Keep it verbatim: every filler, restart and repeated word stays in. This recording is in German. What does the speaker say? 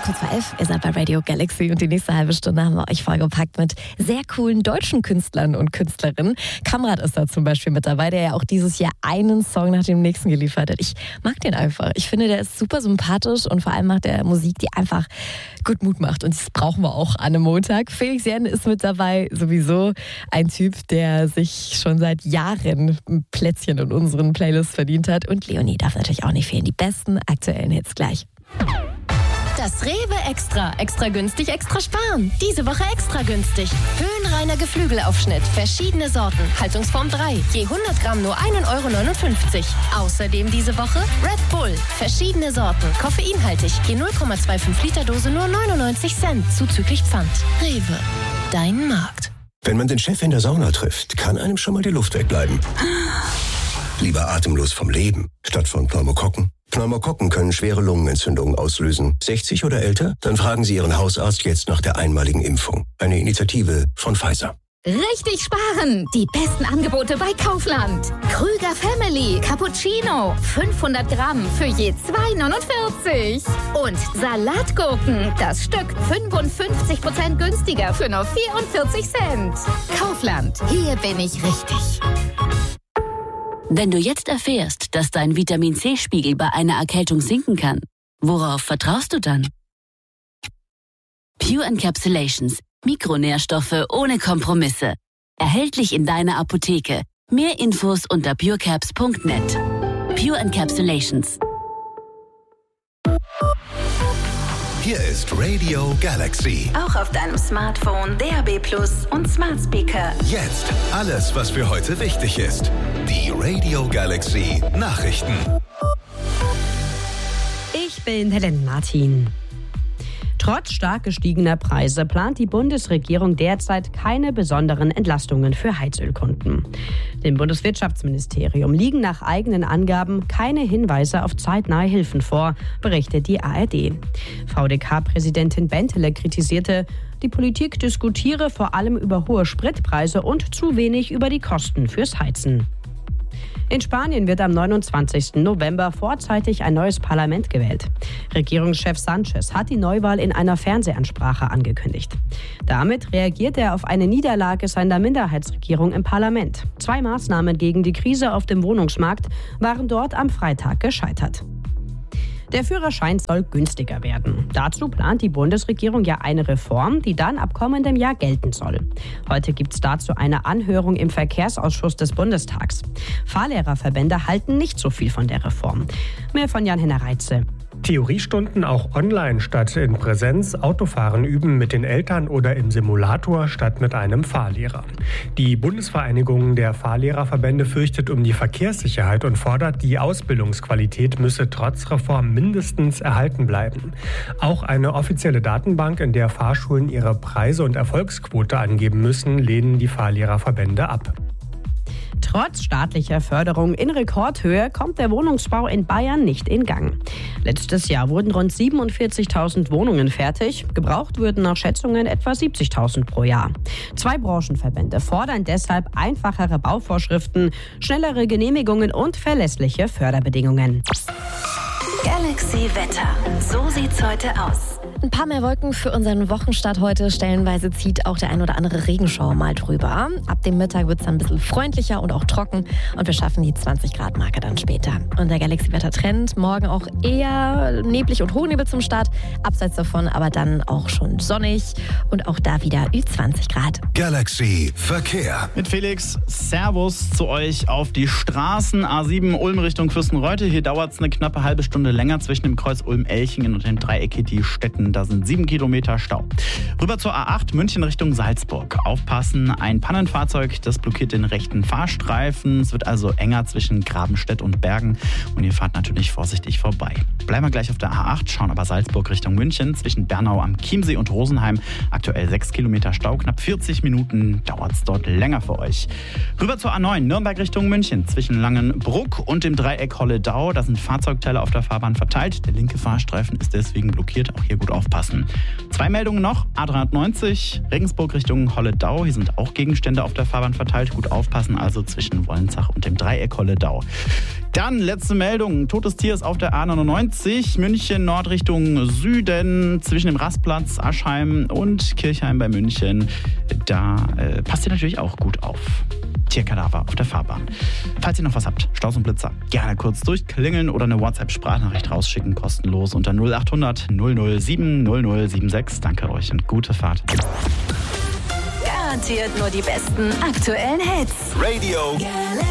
Kurz vor elf, ihr seid bei Radio Galaxy und die nächste halbe Stunde haben wir euch vollgepackt mit sehr coolen deutschen Künstlern und Künstlerinnen. Kamrat ist da zum Beispiel mit dabei, der ja auch dieses Jahr einen Song nach dem nächsten geliefert hat. Ich mag den einfach. Ich finde, der ist super sympathisch und vor allem macht er Musik, die einfach gut Mut macht. Und das brauchen wir auch an einem Montag. Felix Jähn ist mit dabei, sowieso ein Typ, der sich schon seit Jahren ein Plätzchen in unseren Playlists verdient hat. Und Leonie darf natürlich auch nicht fehlen. Die besten aktuellen Hits gleich. Das Rewe Extra. Extra günstig, extra sparen. Diese Woche extra günstig. Höhenreiner Geflügelaufschnitt. Verschiedene Sorten. Haltungsform drei. Je hundert Gramm nur ein Euro neunundfünfzig. Außerdem diese Woche Red Bull. Verschiedene Sorten. Koffeinhaltig. Je null Komma fünfundzwanzig Liter Dose nur neunundneunzig Cent. Zuzüglich Pfand. Rewe. Dein Markt. Wenn man den Chef in der Sauna trifft, kann einem schon mal die Luft wegbleiben. Lieber atemlos vom Leben, statt von Pneumokokken. Pneumokokken können schwere Lungenentzündungen auslösen. sechzig oder älter? Dann fragen Sie Ihren Hausarzt jetzt nach der einmaligen Impfung. Eine Initiative von Pfizer. Richtig sparen! Die besten Angebote bei Kaufland. Krüger Family Cappuccino. fünfhundert Gramm für je zwei neunundvierzig. Und Salatgurken. Das Stück fünfundfünfzig Prozent günstiger für nur vierundvierzig Cent. Kaufland. Hier bin ich richtig. Wenn du jetzt erfährst, dass dein Vitamin-C-Spiegel bei einer Erkältung sinken kann, worauf vertraust du dann? Pure Encapsulations. Mikronährstoffe ohne Kompromisse. Erhältlich in deiner Apotheke. Mehr Infos unter purecaps punkt net. Pure Encapsulations. Hier ist Radio Galaxy. Auch auf deinem Smartphone, D A B Plus und Smart Speaker. Jetzt alles, was für heute wichtig ist. Die Radio Galaxy Nachrichten. Ich bin Helen Martin. Trotz stark gestiegener Preise plant die Bundesregierung derzeit keine besonderen Entlastungen für Heizölkunden. Dem Bundeswirtschaftsministerium liegen nach eigenen Angaben keine Hinweise auf zeitnahe Hilfen vor, berichtet die A R D. V D K-Präsidentin Benteler kritisierte, die Politik diskutiere vor allem über hohe Spritpreise und zu wenig über die Kosten fürs Heizen. In Spanien wird am neunundzwanzigsten November vorzeitig ein neues Parlament gewählt. Regierungschef Sanchez hat die Neuwahl in einer Fernsehansprache angekündigt. Damit reagiert er auf eine Niederlage seiner Minderheitsregierung im Parlament. Zwei Maßnahmen gegen die Krise auf dem Wohnungsmarkt waren dort am Freitag gescheitert. Der Führerschein soll günstiger werden. Dazu plant die Bundesregierung ja eine Reform, die dann ab kommendem Jahr gelten soll. Heute gibt es dazu eine Anhörung im Verkehrsausschuss des Bundestags. Fahrlehrerverbände halten nicht so viel von der Reform. Mehr von Jan-Henner Reitze. Theoriestunden auch online statt in Präsenz, Autofahren üben mit den Eltern oder im Simulator statt mit einem Fahrlehrer. Die Bundesvereinigung der Fahrlehrerverbände fürchtet um die Verkehrssicherheit und fordert, die Ausbildungsqualität müsse trotz Reform mindestens erhalten bleiben. Auch eine offizielle Datenbank, in der Fahrschulen ihre Preise und Erfolgsquote angeben müssen, lehnen die Fahrlehrerverbände ab. Trotz staatlicher Förderung in Rekordhöhe kommt der Wohnungsbau in Bayern nicht in Gang. Letztes Jahr wurden rund siebenundvierzigtausend Wohnungen fertig. Gebraucht würden nach Schätzungen etwa siebzigtausend pro Jahr. Zwei Branchenverbände fordern deshalb einfachere Bauvorschriften, schnellere Genehmigungen und verlässliche Förderbedingungen. Galaxy Wetter. So sieht's heute aus. Ein paar mehr Wolken für unseren Wochenstart heute. Stellenweise zieht auch der ein oder andere Regenschauer mal drüber. Ab dem Mittag wird es dann ein bisschen freundlicher und auch trocken. Und wir schaffen die zwanzig Grad Marke dann später. Und der Galaxy-Wetter-Trend. Morgen auch eher neblig und Hochnebel zum Start. Abseits davon aber dann auch schon sonnig. Und auch da wieder Ü zwanzig Grad. Galaxy Verkehr. Mit Felix, Servus zu euch auf die Straßen. A sieben Ulm Richtung Fürstenreuth. Hier dauert es eine knappe halbe Stunde länger zwischen dem Kreuz Ulm-Elchingen und dem Dreieck die Städten. Da sind sieben Kilometer Stau. Rüber zur A acht, München Richtung Salzburg. Aufpassen, ein Pannenfahrzeug, das blockiert den rechten Fahrstreifen. Es wird also enger zwischen Grabenstedt und Bergen. Und ihr fahrt natürlich vorsichtig vorbei. Bleiben wir gleich auf der A acht, schauen aber Salzburg Richtung München. Zwischen Bernau am Chiemsee und Rosenheim. Aktuell sechs Kilometer Stau, knapp vierzig Minuten dauert es dort länger für euch. Rüber zur A neun, Nürnberg Richtung München. Zwischen Langenbruck und dem Dreieck Holledau. Da sind Fahrzeugteile auf der Fahrbahn verteilt. Der linke Fahrstreifen ist deswegen blockiert. Auch hier gut aufpassen. Zwei Meldungen noch. A dreiundneunzig, Regensburg Richtung Holledau. Hier sind auch Gegenstände auf der Fahrbahn verteilt. Gut aufpassen, also zwischen Wollenzach und dem Dreieck Holledau. Dann letzte Meldung. Totes Tier ist auf der A neunundneunzig. München Nord Richtung Süden. Zwischen dem Rastplatz Aschheim und Kirchheim bei München. Da äh, passt ihr natürlich auch gut auf. Tierkadaver auf der Fahrbahn. Falls ihr noch was habt, Staus und Blitzer, gerne kurz durchklingeln oder eine WhatsApp-Sprachnachricht rausschicken, kostenlos unter null acht hundert null null sieben null null sieben sechs. Danke euch und gute Fahrt. Garantiert nur die besten aktuellen Hits. Radio